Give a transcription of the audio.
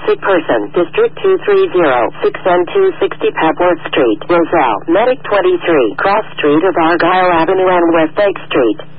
sick person, District 230, 6N260 Pepworth Street, Roselle, Medic 23, Cross Street of Argyle Avenue and West Lake Street.